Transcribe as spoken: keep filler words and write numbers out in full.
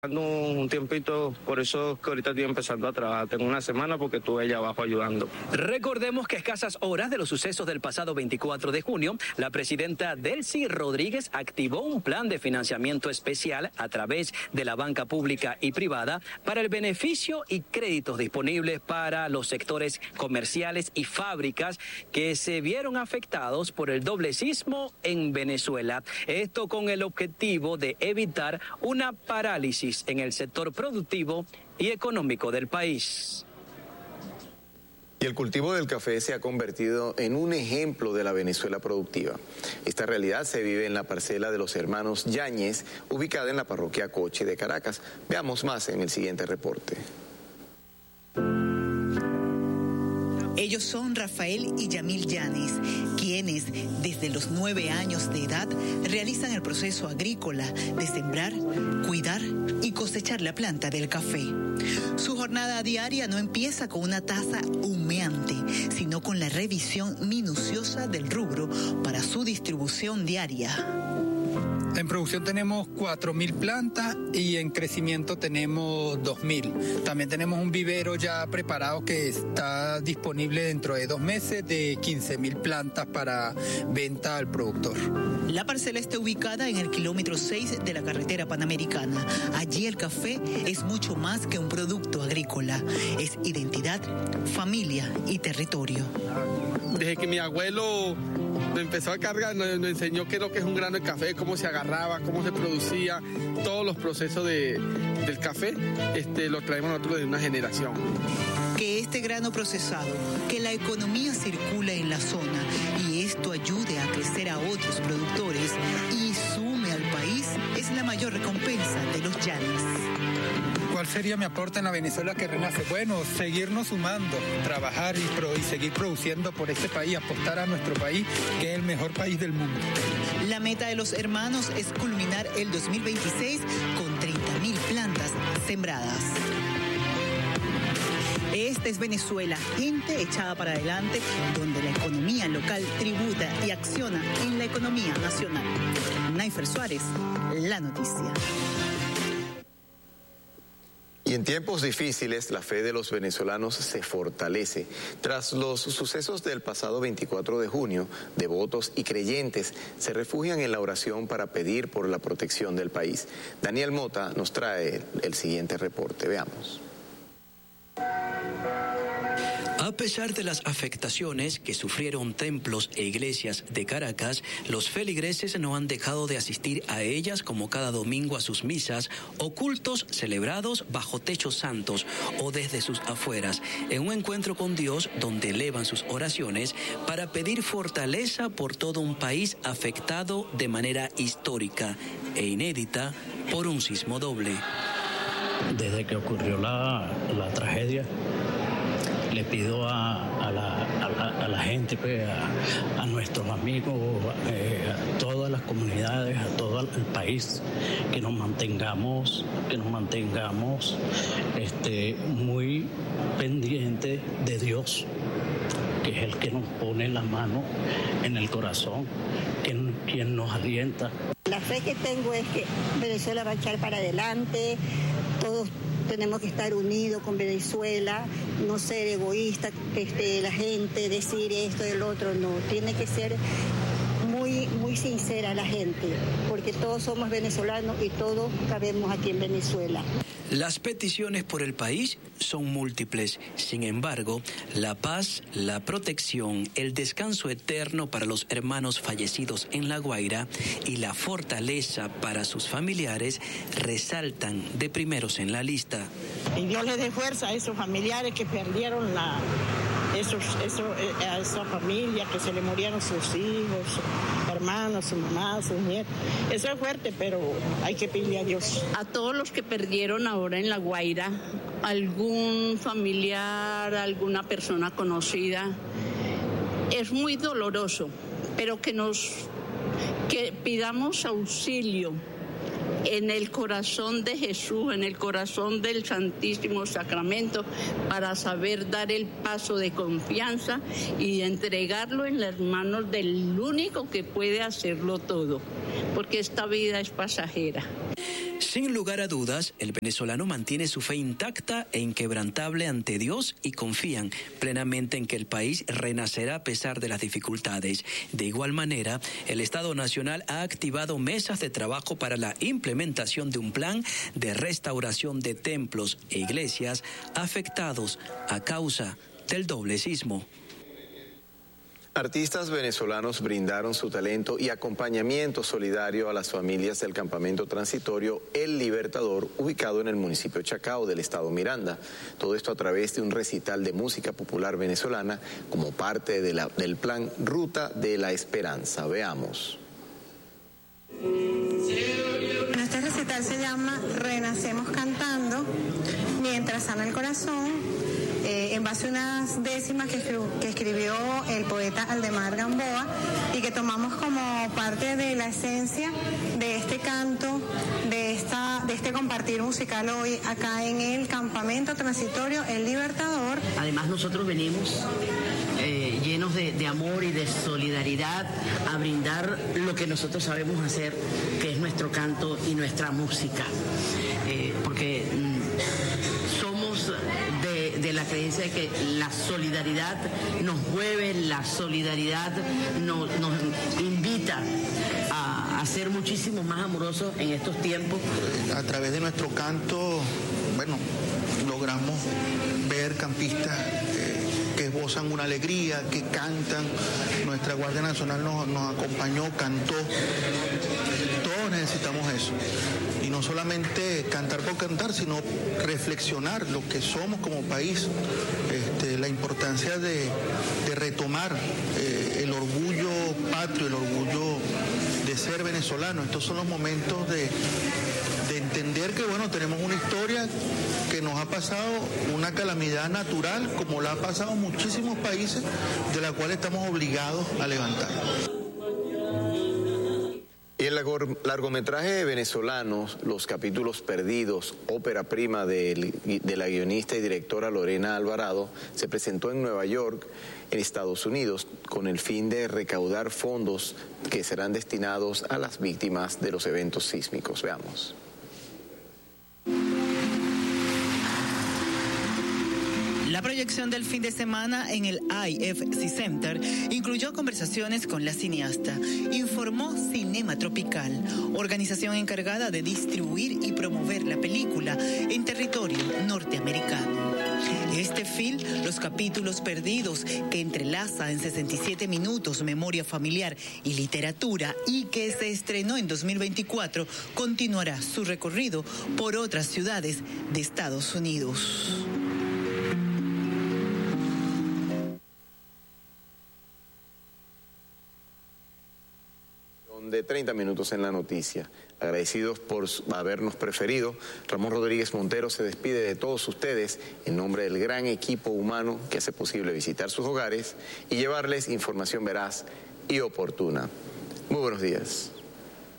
Un tiempito, por eso que ahorita estoy empezando a trabajar. Tengo una semana porque estuve allá abajo ayudando. Recordemos que a escasas horas de los sucesos del pasado veinticuatro de junio, la presidenta Delcy Rodríguez activó un plan de financiamiento especial a través de la banca pública y privada para el beneficio y créditos disponibles para los sectores comerciales y fábricas que se vieron afectados por el doble sismo en Venezuela. Esto con el objetivo de evitar una parálisis en el sector productivo y económico del país. Y el cultivo del café se ha convertido en un ejemplo de la Venezuela productiva. Esta realidad se vive en la parcela de los hermanos Yáñez, ubicada en la parroquia Coche de Caracas. Veamos más en el siguiente reporte. Ellos son Rafael y Yamil Yáñez, quienes desde los nueve años de edad realizan el proceso agrícola de sembrar, cuidar y cosechar la planta del café. Su jornada diaria no empieza con una taza humeante, sino con la revisión minuciosa del rubro para su distribución diaria. En producción tenemos cuatro mil plantas y en crecimiento tenemos dos mil. También tenemos un vivero ya preparado que está disponible dentro de dos meses de quince mil plantas para venta al productor. La parcela está ubicada en el kilómetro seis de la carretera panamericana. Allí el café es mucho más que un producto agrícola. Es identidad, familia y territorio. Desde que mi abuelo me empezó a cargar, nos, nos enseñó qué es lo que es un grano de café, cómo se agarraba, cómo se producía, todos los procesos de, del café, este, lo traemos nosotros de una generación. Que este grano procesado, que la economía circule en la zona y esto ayude a crecer a otros productores y sume al país, es la mayor recompensa de los Yáñez. ¿Cuál sería mi aporte en la Venezuela que renace? Bueno, seguirnos sumando, trabajar y, pro, y seguir produciendo por este país, apostar a nuestro país, que es el mejor país del mundo. La meta de los hermanos es culminar el dos mil veintiséis con treinta mil plantas sembradas. Esta es Venezuela, gente echada para adelante, donde la economía local tributa y acciona en la economía nacional. Naifer Suárez, La Noticia. Y en tiempos difíciles, la fe de los venezolanos se fortalece. Tras los sucesos del pasado veinticuatro de junio, devotos y creyentes se refugian en la oración para pedir por la protección del país. Daniel Mota nos trae el siguiente reporte. Veamos. A pesar de las afectaciones que sufrieron templos e iglesias de Caracas, los feligreses no han dejado de asistir a ellas como cada domingo a sus misas o cultos celebrados bajo techos santos o desde sus afueras, en un encuentro con Dios donde elevan sus oraciones para pedir fortaleza por todo un país afectado de manera histórica e inédita por un sismo doble. Desde que ocurrió la, la tragedia, le pido a, a, la, a, la, a la gente, pues, a, a nuestros amigos, eh, a todas las comunidades, a todo el país, que nos mantengamos, que nos mantengamos este, muy pendientes de Dios, que es el que nos pone la mano en el corazón, quien, quien nos alienta. La fe que tengo es que Venezuela va a echar para adelante, todos tenemos que estar unidos con Venezuela, no ser egoístas, este, la gente, decir esto y el otro, no, tiene que ser muy, muy sincera la gente, porque todos somos venezolanos y todos cabemos aquí en Venezuela. Las peticiones por el país son múltiples. Sin embargo, la paz, la protección, el descanso eterno para los hermanos fallecidos en La Guaira y la fortaleza para sus familiares resaltan de primeros en la lista. Y Dios les dé fuerza a esos familiares que perdieron la, esos, esos, a esa familia, que se le murieron sus hijos, sus hermanos, su mamá, sus nietos. Eso es fuerte, pero hay que pedirle a Dios. A todos los que perdieron ahora en La Guaira, algún familiar, alguna persona conocida, es muy doloroso, pero que nos que pidamos auxilio en el corazón de Jesús, en el corazón del Santísimo Sacramento, para saber dar el paso de confianza y entregarlo en las manos del único que puede hacerlo todo, porque esta vida es pasajera. Sin lugar a dudas, el venezolano mantiene su fe intacta e inquebrantable ante Dios y confían plenamente en que el país renacerá a pesar de las dificultades. De igual manera, el Estado Nacional ha activado mesas de trabajo para la implementación de un plan de restauración de templos e iglesias afectados a causa del doble sismo. Artistas venezolanos brindaron su talento y acompañamiento solidario a las familias del campamento transitorio El Libertador, ubicado en el municipio Chacao del estado Miranda. Todo esto a través de un recital de música popular venezolana como parte de la, del plan Ruta de la Esperanza. Veamos. Este recital se llama Renacemos Cantando, mientras sana el corazón, eh, en base a unas décimas que, escri que escribió el poeta Aldemar Gamboa y que tomamos como parte de la esencia de este canto, de, esta, de este compartir musical hoy acá en el campamento transitorio El Libertador. Además nosotros venimos eh, llenos de, de amor y de solidaridad a brindar lo que nosotros sabemos hacer, que es nuestro canto y nuestra música, eh, porque mm, somos de, de la creencia de que la solidaridad nos mueve, la solidaridad nos, nos invita a, a ser muchísimo más amorosos en estos tiempos. A través de nuestro canto, bueno, logramos ver campistas eh, que esbozan una alegría, que cantan. Nuestra Guardia Nacional nos, nos acompañó, cantó. Todos necesitamos eso. Y no solamente cantar por cantar, sino reflexionar lo que somos como país, este, la importancia de, de retomar eh, el orgullo patrio, el orgullo de ser venezolano. Estos son los momentos de, de entender que, bueno, tenemos una historia que nos ha pasado una calamidad natural, como la ha pasado en muchísimos países, de la cual estamos obligados a levantar. Y el largometraje venezolano Los Capítulos Perdidos, ópera prima de, de la guionista y directora Lorena Alvarado, se presentó en Nueva York, en Estados Unidos, con el fin de recaudar fondos que serán destinados a las víctimas de los eventos sísmicos. Veamos. La proyección del fin de semana en el I F C Center incluyó conversaciones con la cineasta, informó Cinema Tropical, organización encargada de distribuir y promover la película en territorio norteamericano. Este film, Los Capítulos Perdidos, que entrelaza en sesenta y siete minutos memoria familiar y literatura y que se estrenó en dos mil veinticuatro, continuará su recorrido por otras ciudades de Estados Unidos. De treinta minutos en la noticia. Agradecidos por habernos preferido. Ramón Rodríguez Montero se despide de todos ustedes en nombre del gran equipo humano que hace posible visitar sus hogares y llevarles información veraz y oportuna. Muy buenos días.